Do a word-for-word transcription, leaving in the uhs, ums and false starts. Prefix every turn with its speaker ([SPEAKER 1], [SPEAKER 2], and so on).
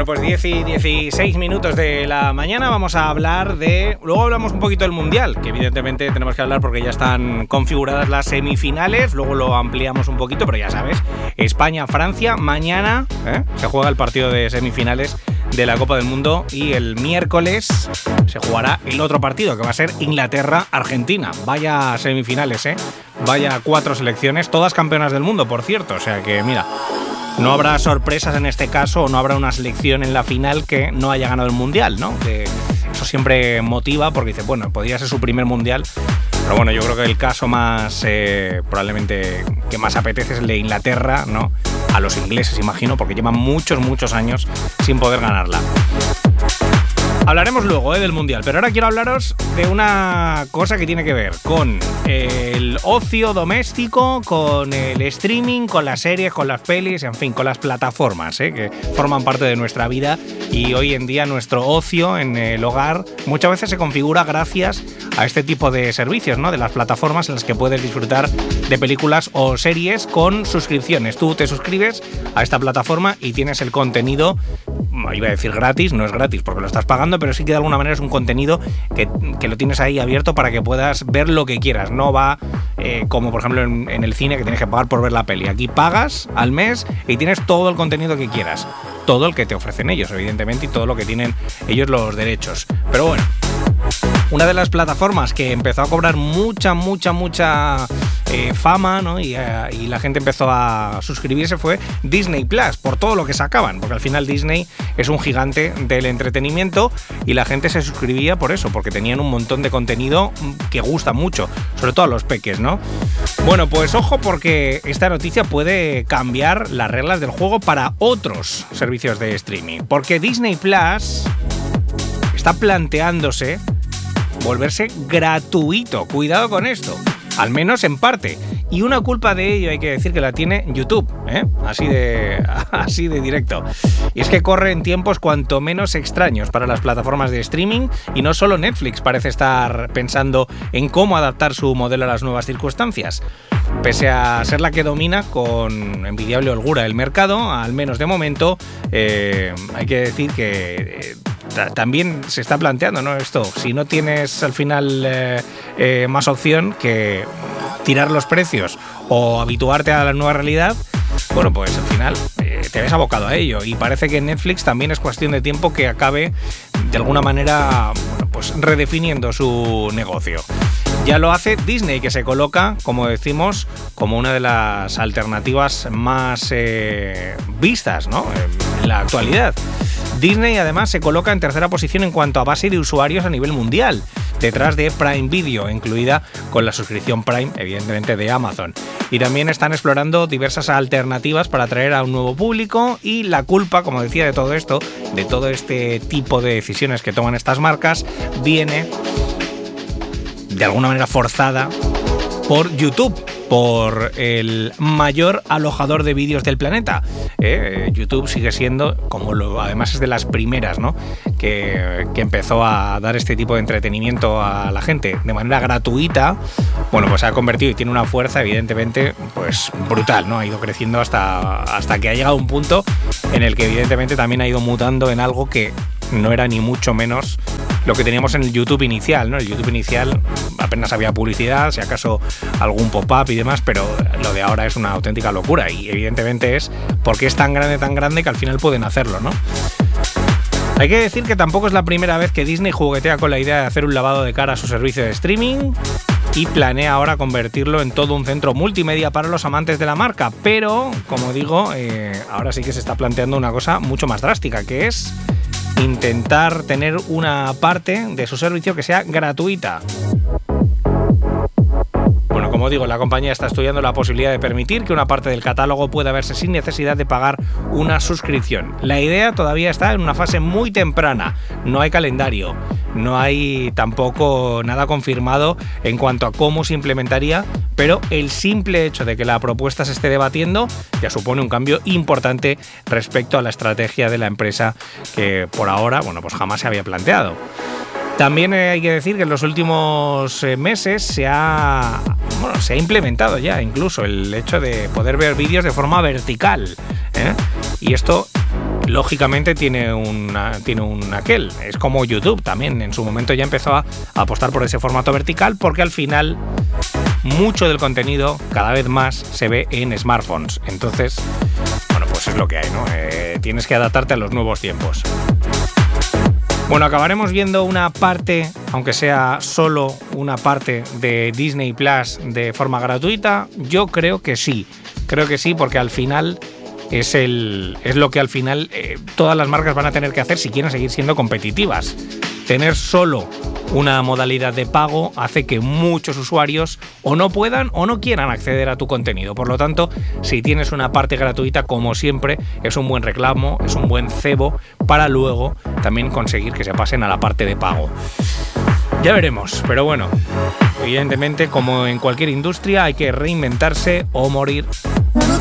[SPEAKER 1] Bueno, pues diez y dieciséis minutos de la mañana vamos a hablar de... Luego hablamos un poquito del Mundial, que evidentemente tenemos que hablar porque ya están configuradas las semifinales, luego lo ampliamos un poquito, pero ya sabes, España-Francia, mañana ¿eh? se juega el partido de semifinales de la Copa del Mundo y el miércoles se jugará el otro partido, que va a ser Inglaterra-Argentina. Vaya semifinales, ¿eh? Vaya cuatro selecciones, todas campeonas del mundo, por cierto, o sea que mira... No habrá sorpresas en este caso, o no habrá una selección en la final que no haya ganado el Mundial, ¿no? Que eso siempre motiva porque dice, bueno, podría ser su primer Mundial, pero bueno, yo creo que el caso más, eh, probablemente, que más apetece es el de Inglaterra, ¿no? A los ingleses, imagino, porque llevan muchos, muchos años sin poder ganarla. Hablaremos luego eh, del Mundial, pero ahora quiero hablaros de una cosa que tiene que ver con el ocio doméstico, con el streaming, con las series, con las pelis, en fin, con las plataformas eh, que forman parte de nuestra vida y hoy en día nuestro ocio en el hogar muchas veces se configura gracias a este tipo de servicios, ¿no? De las plataformas en las que puedes disfrutar de películas o series con suscripciones. Tú te suscribes a esta plataforma y tienes el contenido, iba a decir gratis, no es gratis porque lo estás pagando, pero sí que de alguna manera es un contenido que, que lo tienes ahí abierto para que puedas ver lo que quieras. No va eh, como por ejemplo en, en el cine que tienes que pagar por ver la peli. Aquí pagas al mes y tienes todo el contenido que quieras. Todo el que te ofrecen ellos, evidentemente, y todo lo que tienen ellos los derechos. Pero bueno, una de las plataformas que empezó a cobrar mucha, mucha, mucha eh, fama, ¿no? y, eh, y la gente empezó a suscribirse fue Disney Plus, por todo lo que sacaban, porque al final Disney es un gigante del entretenimiento y la gente se suscribía por eso, porque tenían un montón de contenido que gusta mucho, sobre todo a los peques, ¿no? Bueno, pues ojo porque esta noticia puede cambiar las reglas del juego para otros servicios de streaming, porque Disney Plus está planteándose volverse gratuito. Cuidado con esto, al menos en parte. Y una culpa de ello hay que decir que la tiene YouTube, ¿eh? Así de, así de directo. Y es que corre en tiempos cuanto menos extraños para las plataformas de streaming y no solo Netflix parece estar pensando en cómo adaptar su modelo a las nuevas circunstancias. Pese a ser la que domina con envidiable holgura el mercado, al menos de momento, eh, hay que decir que... Eh, también se está planteando, ¿no? Esto, si no tienes al final eh, eh, más opción que tirar los precios o habituarte a la nueva realidad, bueno, pues al final eh, te ves abocado a ello. Y parece que Netflix también es cuestión de tiempo que acabe de alguna manera, bueno, pues redefiniendo su negocio. Ya lo hace Disney, que se coloca, como decimos, como una de las alternativas más eh, vistas, ¿no? En la actualidad. Disney además se coloca en tercera posición en cuanto a base de usuarios a nivel mundial, detrás de Prime Video, incluida con la suscripción Prime, evidentemente, de Amazon. Y también están explorando diversas alternativas para atraer a un nuevo público y la culpa, como decía, de todo esto, de todo este tipo de decisiones que toman estas marcas, viene de alguna manera forzada por YouTube, por el mayor alojador de vídeos del planeta. Eh, YouTube sigue siendo, como lo, además es de las primeras, ¿no? que, que empezó a dar este tipo de entretenimiento a la gente de manera gratuita. Bueno, pues se ha convertido y tiene una fuerza, evidentemente, pues brutal, ¿no? Ha ido creciendo hasta, hasta que ha llegado a un punto en el que evidentemente también ha ido mutando en algo que no era ni mucho menos lo que teníamos en el YouTube inicial, ¿no? El YouTube inicial apenas había publicidad, si acaso algún pop-up y demás, pero lo de ahora es una auténtica locura y evidentemente es porque es tan grande, tan grande que al final pueden hacerlo, ¿no? Hay que decir que tampoco es la primera vez que Disney juguetea con la idea de hacer un lavado de cara a su servicio de streaming y planea ahora convertirlo en todo un centro multimedia para los amantes de la marca, pero, como digo, eh, ahora sí que se está planteando una cosa mucho más drástica, que es intentar tener una parte de su servicio que sea gratuita. Bueno, como digo, la compañía está estudiando la posibilidad de permitir que una parte del catálogo pueda verse sin necesidad de pagar una suscripción. La idea todavía está en una fase muy temprana, no hay calendario, no hay tampoco nada confirmado en cuanto a cómo se implementaría, pero el simple hecho de que la propuesta se esté debatiendo ya supone un cambio importante respecto a la estrategia de la empresa que por ahora, bueno, pues jamás se había planteado. También hay que decir que en los últimos meses se ha, bueno, se ha implementado ya incluso el hecho de poder ver vídeos de forma vertical, ¿eh? Y esto lógicamente tiene, una, tiene un aquel. Es como YouTube también, en su momento ya empezó a, a apostar por ese formato vertical, porque al final mucho del contenido cada vez más se ve en smartphones. Entonces, bueno, pues es lo que hay, ¿no? Eh, tienes que adaptarte a los nuevos tiempos. Bueno, acabaremos viendo una parte, aunque sea solo una parte de Disney Plus de forma gratuita. Yo creo que sí, creo que sí, porque al final es, el, es lo que al final eh, todas las marcas van a tener que hacer si quieren seguir siendo competitivas. Tener solo una modalidad de pago hace que muchos usuarios o no puedan o no quieran acceder a tu contenido. Por lo tanto, si tienes una parte gratuita, como siempre, es un buen reclamo, es un buen cebo para luego también conseguir que se pasen a la parte de pago. Ya veremos, pero bueno, evidentemente, como en cualquier industria, hay que reinventarse o morir.